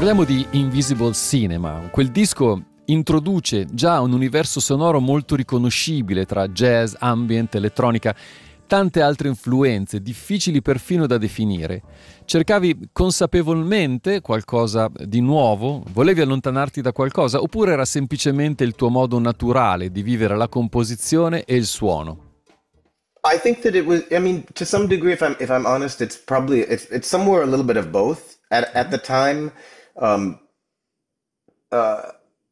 Parliamo di Invisible Cinema. Quel disco introduce già un universo sonoro molto riconoscibile tra jazz, ambient, elettronica, tante altre influenze, difficili perfino da definire. Cercavi consapevolmente qualcosa di nuovo? Volevi allontanarti da qualcosa? Oppure era semplicemente il tuo modo naturale di vivere la composizione e il suono? I think that it was. I mean, to some degree, if I'm honest, it's somewhere a little bit of both. At the time, um, uh,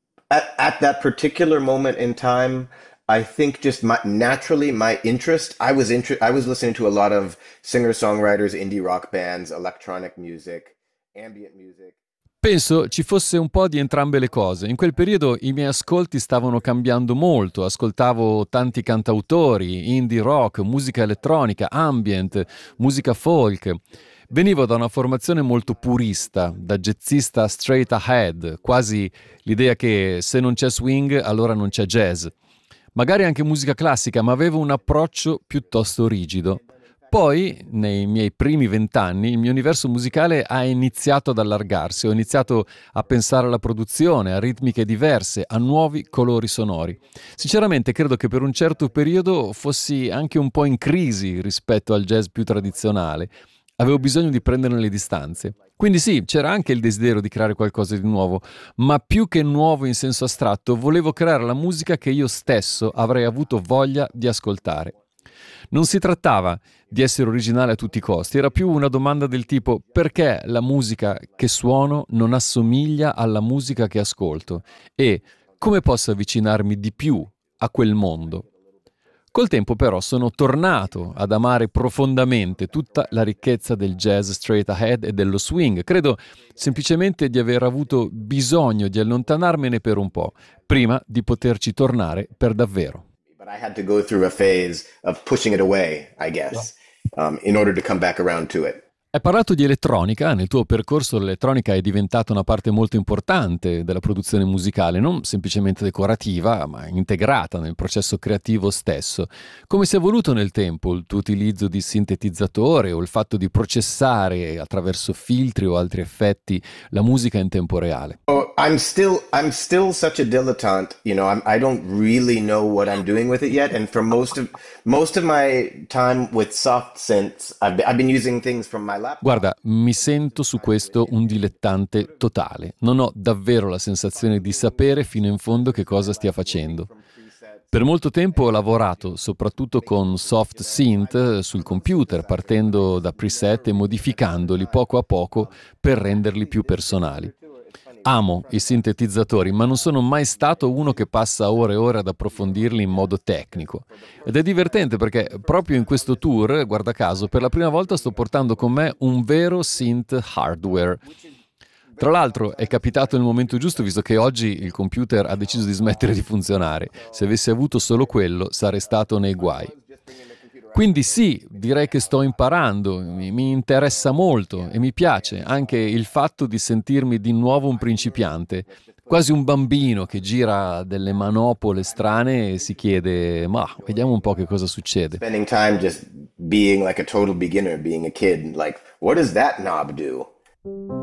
at that particular moment in time, I think just naturally my interest. I was listening to a lot of singer songwriters, indie rock bands, electronic music, ambient music. Penso ci fosse un po' di entrambe le cose. In quel periodo i miei ascolti stavano cambiando molto, ascoltavo tanti cantautori, indie rock, musica elettronica, ambient, musica folk. Venivo da una formazione molto purista, da jazzista straight ahead, quasi l'idea che se non c'è swing allora non c'è jazz. Magari anche musica classica, ma avevo un approccio piuttosto rigido. Poi, nei miei primi 20 anni, il mio universo musicale ha iniziato ad allargarsi, ho iniziato a pensare alla produzione, a ritmiche diverse, a nuovi colori sonori. Sinceramente credo che per un certo periodo fossi anche un po' in crisi rispetto al jazz più tradizionale. Avevo bisogno di prenderne le distanze. Quindi sì, c'era anche il desiderio di creare qualcosa di nuovo, ma più che nuovo in senso astratto, volevo creare la musica che io stesso avrei avuto voglia di ascoltare. Non si trattava di essere originale a tutti i costi, era più una domanda del tipo: perché la musica che suono non assomiglia alla musica che ascolto e come posso avvicinarmi di più a quel mondo? Col tempo però sono tornato ad amare profondamente tutta la ricchezza del jazz straight ahead e dello swing. Credo semplicemente di aver avuto bisogno di allontanarmene per un po', prima di poterci tornare per davvero. But I had to go through a phase of pushing it away, I guess, in order to come back around to it. Hai parlato di elettronica, nel tuo percorso l'elettronica è diventata una parte molto importante della produzione musicale, non semplicemente decorativa, ma integrata nel processo creativo stesso. Come si è evoluto nel tempo il tuo utilizzo di sintetizzatore o il fatto di processare attraverso filtri o altri effetti la musica in tempo reale? Oh, I'm still such a dilettante. I don't really know what I'm doing with it yet. And for most of my time with soft synths, I've been using things from my laptop. Guarda, mi sento su questo un dilettante totale. Non ho davvero la sensazione di sapere fino in fondo che cosa stia facendo. Per molto tempo ho lavorato soprattutto con soft synth sul computer, partendo da preset e modificandoli poco a poco per renderli più personali. Amo i sintetizzatori, ma non sono mai stato uno che passa ore e ore ad approfondirli in modo tecnico. Ed è divertente perché proprio in questo tour, guarda caso, per la prima volta sto portando con me un vero synth hardware. Tra l'altro è capitato nel momento giusto, visto che oggi il computer ha deciso di smettere di funzionare. Se avessi avuto solo quello, sarei stato nei guai. Quindi sì, direi che sto imparando, mi interessa molto e mi piace anche il fatto di sentirmi di nuovo un principiante, quasi un bambino che gira delle manopole strane e si chiede: ma vediamo un po' che cosa succede. Spending time just being like a total beginner, being a kid, like, what does that knob do?